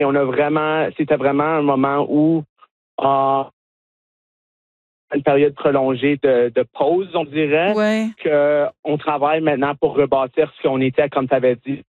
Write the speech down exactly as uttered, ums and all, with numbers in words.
Et on a vraiment, c'était vraiment un moment où, euh, une période prolongée de, de pause, on dirait, Ouais. qu'on travaille maintenant pour rebâtir ce qu'on était, comme tu avais dit,